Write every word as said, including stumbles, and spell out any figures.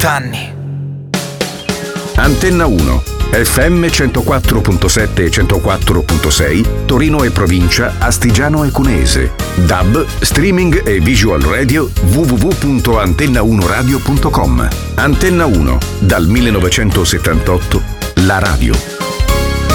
anni. Antenna uno, F M centoquattro virgola sette e centoquattro virgola sei, Torino e provincia, Astigiano e Cuneese. D A B, streaming e visual radio w w w punto antenna uno radio punto com. Antenna uno, dal millenovecentosettantotto, la radio